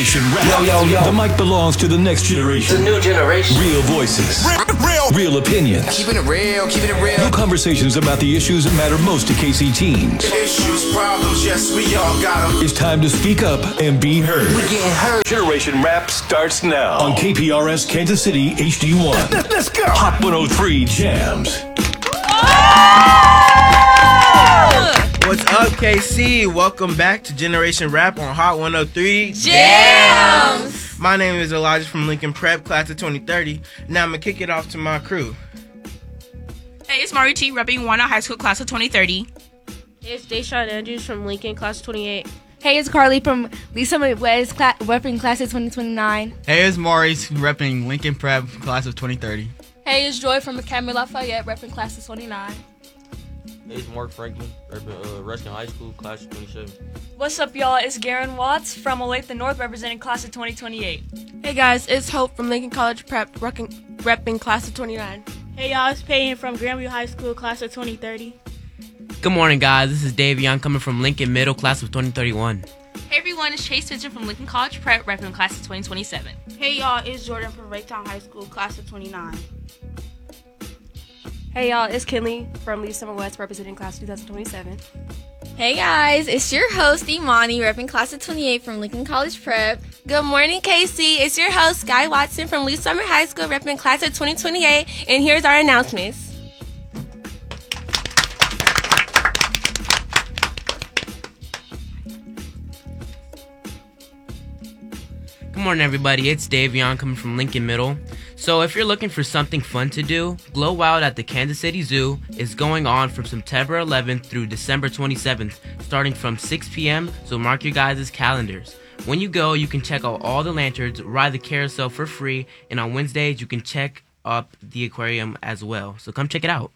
Generation Rap. Yo. The mic belongs to the next generation. The new generation. Real voices. Real opinions. Keeping it real. Real conversations about the issues that matter most to KC teens. Issues, problems, yes, we all got them. It's time to speak up and be heard. We're getting heard. Generation Rap starts now on KPRS Kansas City HD1. Let's go. Hot 103 Jams. What's up, KC? Welcome back to Generation Rap on Hot 103 Jams. My name is Elijah from Lincoln Prep, class of 2030. Now I'm going to kick it off to my crew. Hey, it's Mari T, repping Warner High School, class of 2030. Hey, it's Deshaun Andrews from Lincoln, class of 28. Hey, it's Carly from Lisa West, repping class of 2029. Hey, it's Maurice, repping Lincoln Prep, class of 2030. Hey, it's Joy from Academy Lafayette, repping class of 29. Hey, it's Mark Franklin, repping Ruskin High School, class of 27. What's up, y'all? It's Garen Watts from Olathe North, representing class of 2028. Hey, guys, it's Hope from Lincoln College Prep, repping class of 29. Hey, y'all, it's Peyton from Grandview High School, class of 2030. Good morning, guys. This is Davion coming from Lincoln Middle, class of 2031. Hey, everyone, it's Chase Spencer from Lincoln College Prep, repping class of 2027. Hey, y'all, it's Jordan from Raytown High School, class of 29. Hey, y'all, it's Kinley from Lee Summer West, representing class of 2027. Hey, guys, it's your host, Imani, repping class of 28 from Lincoln College Prep. Good morning, KC. It's your host, Sky Watson from Lee Summer High School, repping class of 2028. And here's our announcements. Good morning, everybody. It's Davion coming from Lincoln Middle. So if you're looking for something fun to do, Glow Wild at the Kansas City Zoo is going on from September 11th through December 27th, starting from 6 p.m., so mark your guys' calendars. When you go, you can check out all the lanterns, ride the carousel for free, and on Wednesdays, you can check up the aquarium as well. So come check it out.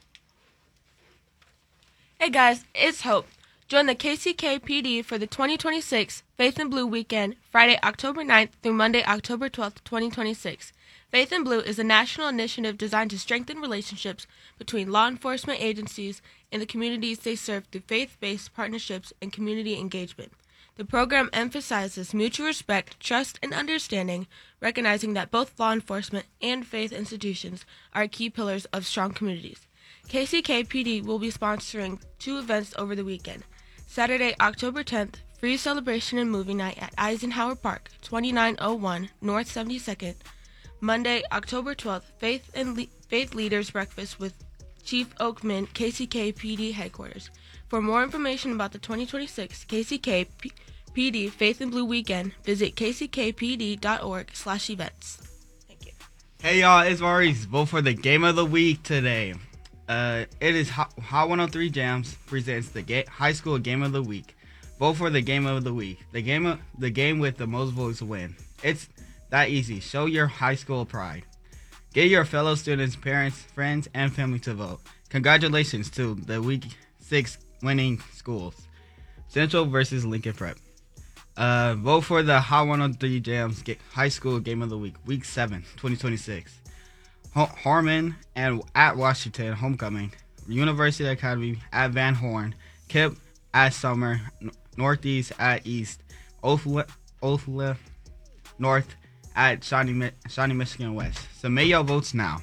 Hey, guys, it's Hope. Join the KCKPD for the 2026 Faith in Blue weekend, Friday, October 9th through Monday, October 12th, 2026. Faith in Blue is a national initiative designed to strengthen relationships between law enforcement agencies and the communities they serve through faith-based partnerships and community engagement. The program emphasizes mutual respect, trust, and understanding, recognizing that both law enforcement and faith institutions are key pillars of strong communities. KCKPD will be sponsoring 2 events over the weekend. Saturday, October 10th, free celebration and movie night at Eisenhower Park, 2901 North 72nd. Monday, October 12th, Faith Leaders Breakfast with Chief Oakman, KCKPD headquarters. For more information about the 2026 KCKPD Faith in Blue Weekend, visit kckpd.org/events. Thank you. Hey, y'all, it's Maurice. Vote for the Game of the Week today. It is Hot 103 Jams presents the High School Game of the Week. Vote for the Game of the Week. The game with the most votes win. It's that easy. Show your high school pride. Get your fellow students, parents, friends, and family to vote. Congratulations to the Week 6 winning schools. Central versus Lincoln Prep. Vote for the Hot 103 Jams High School Game of the Week, Week 7, 2026. Harmon and at Washington, Homecoming. University Academy at Van Horn. KIPP at Summer. Northeast at East. Oathla North at Shawnee, Michigan West. Submit your votes now.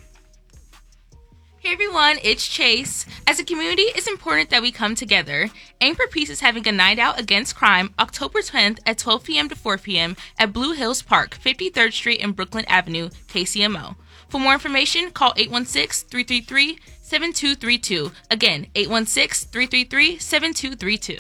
Hey everyone, it's Chase. As a community, it's important that we come together. Aim for Peace is having a night out against crime October 10th at 12 p.m. to 4 p.m. at Blue Hills Park, 53rd Street and Brooklyn Avenue, KCMO. For more information, call 816-333-7232. Again, 816-333-7232.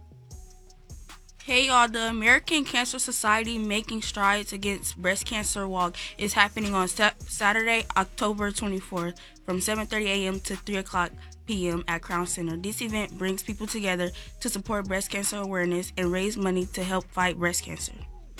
Hey, y'all, the American Cancer Society Making Strides Against Breast Cancer Walk is happening on Saturday, October 24th from 7:30 a.m. to 3 o'clock p.m. at Crown Center. This event brings people together to support breast cancer awareness and raise money to help fight breast cancer.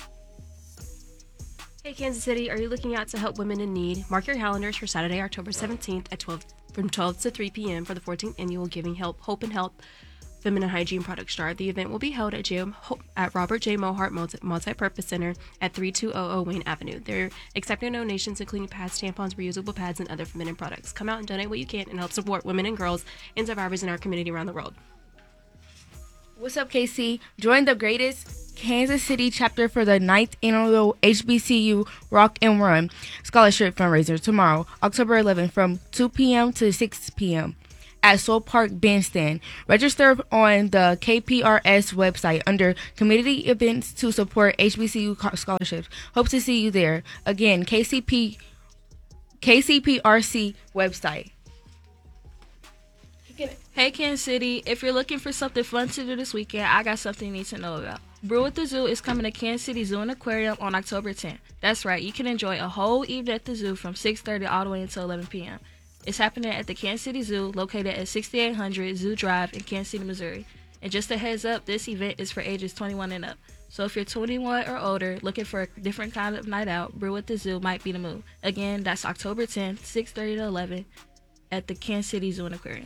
Hey, Kansas City, are you looking out to help women in need? Mark your calendars for Saturday, October 17th from 12 to 3 p.m. for the 14th annual Giving Hope and Help Feminine Hygiene Product Star. The event will be held at Robert J. Mohart Multi-Purpose Center at 3200 Wayne Avenue. They're accepting donations including pads, tampons, reusable pads, and other feminine products. Come out and donate what you can and help support women and girls and survivors in our community around the world. What's up, KC? Join the greatest Kansas City chapter for the 9th annual HBCU Rock and Run Scholarship Fundraiser tomorrow, October 11th from 2 p.m. to 6 p.m. at Soul Park Bandstand. Register on the KPRS website under Community Events to support HBCU scholarships. Hope to see you there. Again, KCPRC website. Hey, Kansas City. If you're looking for something fun to do this weekend, I got something you need to know about. Brew at the Zoo is coming to Kansas City Zoo and Aquarium on October 10th. That's right, you can enjoy a whole evening at the zoo from 6:30 all the way until 11 p.m. It's happening at the Kansas City Zoo, located at 6800 Zoo Drive in Kansas City, Missouri. And just a heads up, this event is for ages 21 and up. So if you're 21 or older, looking for a different kind of night out, Brew at the Zoo might be the move. Again, that's October 10th, 6:30 to 11 at the Kansas City Zoo and Aquarium.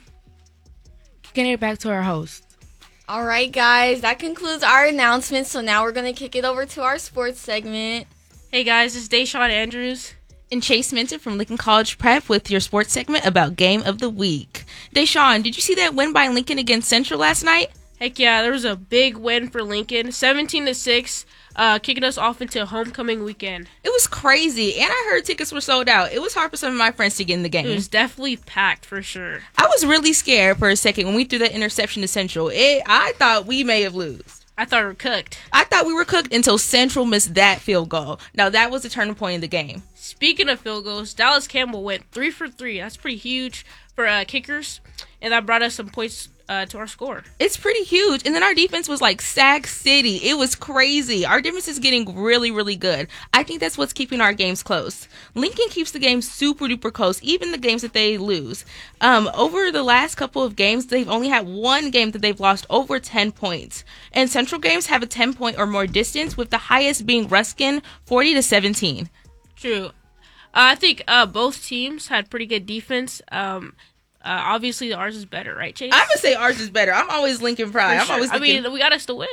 Getting it back to our host. All right, guys, that concludes our announcements. So now we're going to kick it over to our sports segment. Hey, guys, it's Deshaun Andrews and Chase Minton from Lincoln College Prep with your sports segment about Game of the Week. Deshaun, did you see that win by Lincoln against Central last night? Heck yeah, there was a big win for Lincoln, 17-6, kicking us off into homecoming weekend. It was crazy, and I heard tickets were sold out. It was hard for some of my friends to get in the game. It was definitely packed for sure. I was really scared for a second when we threw that interception to Central. I thought we may have lost. I thought we were cooked. I thought we were cooked until Central missed that field goal. Now, that was the turning point in the game. Speaking of field goals, Dallas Campbell went 3 for 3. That's pretty huge for kickers, and that brought us some points to our score. It's pretty huge. And then our defense was like Sac City. It was crazy. Our defense is getting really, really good. I think that's what's keeping our games close. Lincoln keeps the game super duper close, even the games that they lose. Over the last couple of games, they've only had one game that they've lost over 10 points. And Central games have a 10-point or more distance, with the highest being Ruskin, 40-17. True. I think both teams had pretty good defense. Obviously, ours is better, right, Chase? I'm gonna say ours is better. I'm always Lincoln Pride. Sure. We got us to win.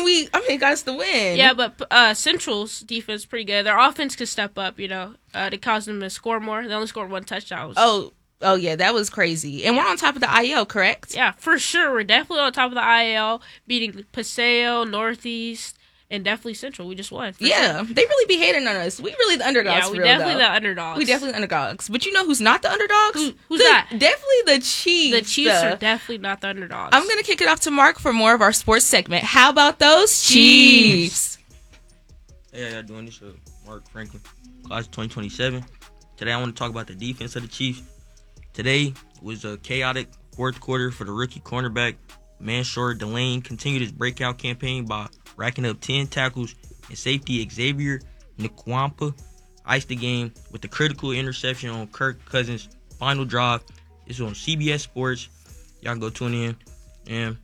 It got us to win. Yeah, but Central's defense is pretty good. Their offense could step up, to cause them to score more. They only scored 1 touchdown. Oh yeah, that was crazy. And we're on top of the IL, correct? Yeah, for sure. We're definitely on top of the IL, beating Paseo, Northeast, and definitely Central. We just won. Yeah, sure. They really be hating on us. We really the underdogs. Yeah, we definitely the underdogs. We definitely the underdogs. But you know who's not the underdogs? Who's that? Definitely the Chiefs. The Chiefs are definitely not the underdogs. I'm going to kick it off to Mark for more of our sports segment. How about those Chiefs? Hey, how y'all doing? This is Mark Franklin, class of 2027. Today I want to talk about the defense of the Chiefs. Today was a chaotic fourth quarter for the rookie cornerback. Mansour Delane continued his breakout campaign by racking up 10 tackles, and safety Xavier Nkwampa iced the game with the critical interception on Kirk Cousins' final drive. This is on CBS Sports. Y'all can go tune in. And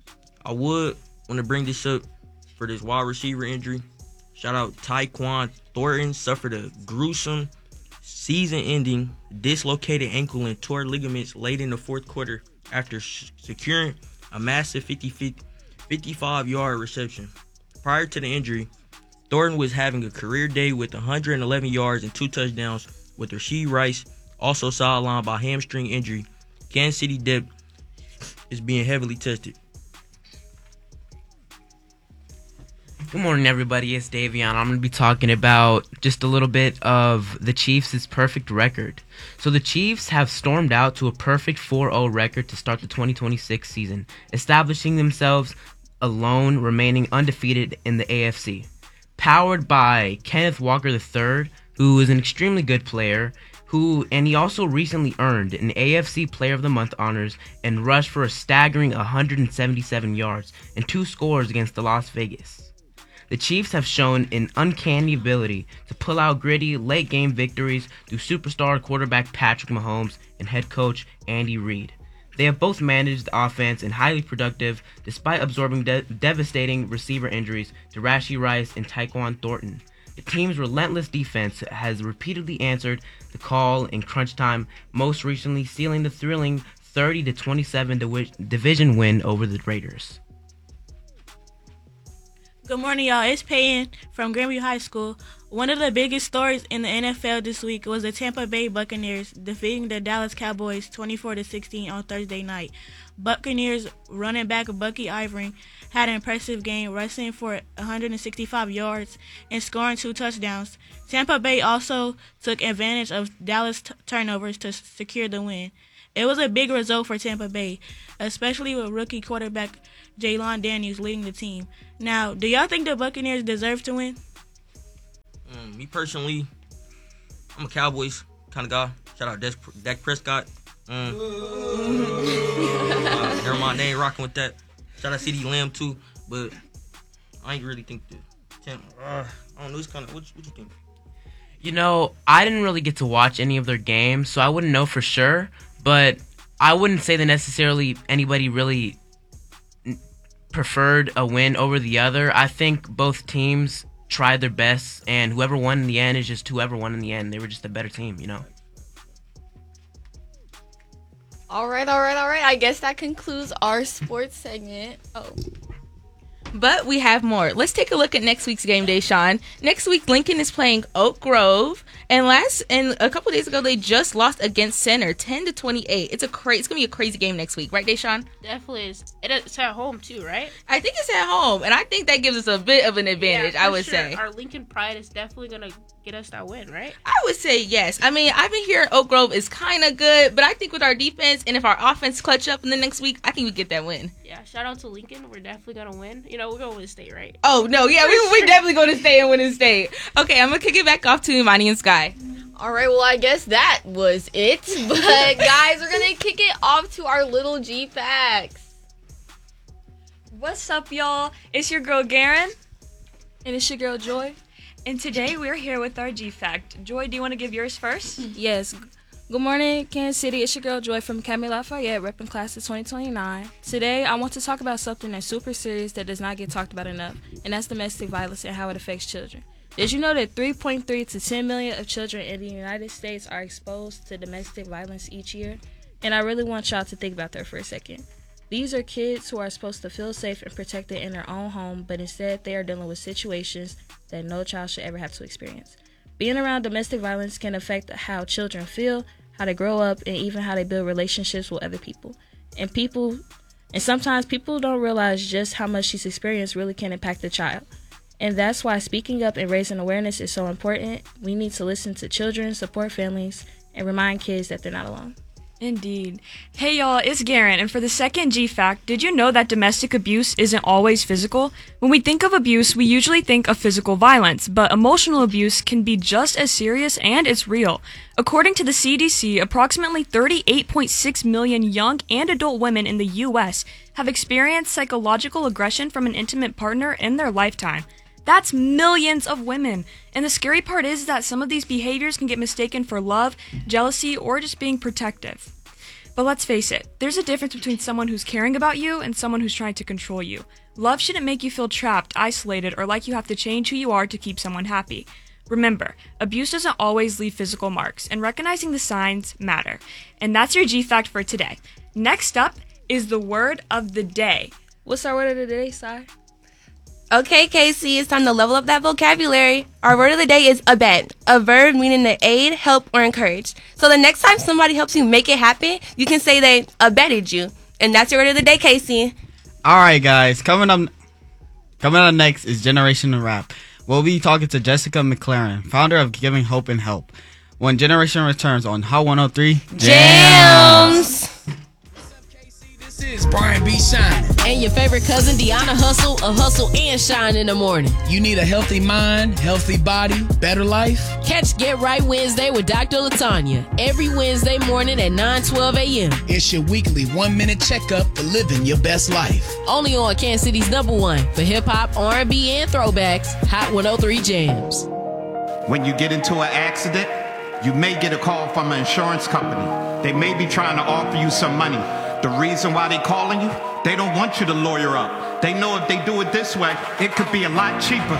I would want to bring this up for this wide receiver injury. Shout out Tyquan Thornton, suffered a gruesome season-ending dislocated ankle and tore ligaments late in the fourth quarter after securing a massive 55-yard reception. Prior to the injury, Thornton was having a career day with 111 yards and 2 touchdowns, with Rashee Rice also sidelined by hamstring injury. Kansas City depth is being heavily tested. Good morning, everybody. It's Davion. I'm going to be talking about just a little bit of the Chiefs' perfect record. So the Chiefs have stormed out to a perfect 4-0 record to start the 2026 season, establishing themselves alone, remaining undefeated in the AFC. Powered by Kenneth Walker III, who is an extremely good player, and he also recently earned an AFC Player of the Month honors and rushed for a staggering 177 yards and 2 scores against the Las Vegas. The Chiefs have shown an uncanny ability to pull out gritty, late-game victories through superstar quarterback Patrick Mahomes and head coach Andy Reid. They have both managed the offense and highly productive, despite absorbing devastating receiver injuries to Rashee Rice and Tyquan Thornton. The team's relentless defense has repeatedly answered the call in crunch time, most recently sealing the thrilling 30-27 division win over the Raiders. Good morning, y'all. It's Peyton from Grandview High School. One of the biggest stories in the NFL this week was the Tampa Bay Buccaneers defeating the Dallas Cowboys 24-16 on Thursday night. Buccaneers running back Bucky Ivory had an impressive game, rushing for 165 yards and scoring 2 touchdowns. Tampa Bay also took advantage of Dallas' turnovers to secure the win. It was a big result for Tampa Bay, especially with rookie quarterback Jalen Daniels leading the team. Now, do y'all think the Buccaneers deserve to win? Me personally, I'm a Cowboys kind of guy. Shout out Dak Prescott. Never mind, they ain't rocking with that. Shout out CeeDee Lamb too, but I ain't really think the I don't know. It's kind of what you think? You know, I didn't really get to watch any of their games, so I wouldn't know for sure. But I wouldn't say that necessarily anybody really preferred a win over the other. I think both teams tried their best, and whoever won in the end is just whoever won in the end. They were just a better team, you know. All right. I guess that concludes our sports segment. But we have more. Let's take a look at next week's game day, Sean. Next week, Lincoln is playing Oak Grove, and a couple days ago they just lost against Center, 10-28. It's gonna be a crazy game next week, right, Deshaun? Definitely is. It's at home too, right? I think it's at home, and I think that gives us a bit of an advantage. Yeah, I would sure. say Our Lincoln pride is definitely gonna get us that win, right? I would say yes. I mean, I've been hearing Oak Grove is kind of good, but I think with our defense and if our offense clutch up in the next week, I think we get that win. Yeah, shout out to Lincoln. We're definitely gonna win. You know, we're gonna win state, right? Oh no, yeah, we definitely going to stay and win in state. Okay, I'm gonna kick it back off to Imani and Sky. All right, well, I guess that was it. But guys, we're gonna kick it off to our little G facts. What's up, y'all? It's your girl Garen. And it's your girl Joy. And today we're here with our G fact. Joy, do you want to give yours first? Yes. Good morning, Kansas City. It's your girl Joy from Academy Lafayette, repping class of 2029. Today, I want to talk about something that's super serious that does not get talked about enough, and that's domestic violence and how it affects children. Did you know that 3.3 to 10 million of children in the United States are exposed to domestic violence each year? And I really want y'all to think about that for a second. These are kids who are supposed to feel safe and protected in their own home, but instead they are dealing with situations that no child should ever have to experience. Being around domestic violence can affect how children feel, how they grow up, and even how they build relationships with other people. And sometimes people don't realize just how much these experiences really can impact the child. And that's why speaking up and raising awareness is so important. We need to listen to children, support families, and remind kids that they're not alone. Indeed. Hey y'all, it's Garen, and for the second G fact, did you know that domestic abuse isn't always physical? When we think of abuse, we usually think of physical violence, but emotional abuse can be just as serious and it's real. According to the CDC, approximately 38.6 million young and adult women in the U.S. have experienced psychological aggression from an intimate partner in their lifetime. That's millions of women. And the scary part is that some of these behaviors can get mistaken for love, jealousy, or just being protective. But let's face it, there's a difference between someone who's caring about you and someone who's trying to control you. Love shouldn't make you feel trapped, isolated, or like you have to change who you are to keep someone happy. Remember, abuse doesn't always leave physical marks, and recognizing the signs matter. And that's your G-Fact for today. Next up is the word of the day. What's our word of the day, Si? Okay, Casey, it's time to level up that vocabulary. Our word of the day is abet, a verb meaning to aid, help, or encourage. So the next time somebody helps you make it happen, you can say they abetted you. And that's your word of the day, Casey. All right, guys. Coming up next is Generation Rap. We'll be talking to Jessica McLaren, founder of Giving Hope and Help, when Generation returns on Hot 103 Jams. This is Brian B. Shine. And your favorite cousin, Deanna Hustle, a hustle and shine in the morning. You need a healthy mind, healthy body, better life? Catch Get Right Wednesday with Dr. LaTanya every Wednesday morning at 9:12 a.m. It's your weekly 1-minute checkup for living your best life. Only on Kansas City's #1 for hip-hop, R&B, and throwbacks, Hot 103 Jams. When you get into an accident, you may get a call from an insurance company. They may be trying to offer you some money. The reason why they calling you, they don't want you to lawyer up. They know if they do it this way, it could be a lot cheaper.